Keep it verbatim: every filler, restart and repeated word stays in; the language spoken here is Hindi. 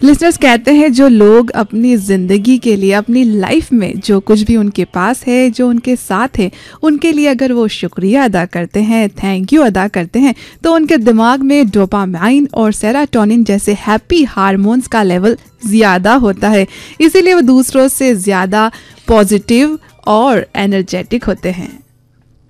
लिसनर्स कहते हैं जो लोग अपनी ज़िंदगी के लिए, अपनी लाइफ में जो कुछ भी उनके पास है, जो उनके साथ है, उनके लिए अगर वो शुक्रिया अदा करते हैं, थैंक यू अदा करते हैं, तो उनके दिमाग में डोपामाइन और सेरोटोनिन जैसे हैप्पी हार्मोन्स का लेवल ज़्यादा होता है। इसीलिए वो दूसरों से ज़्यादा पॉजिटिव और एनर्जेटिक होते हैं।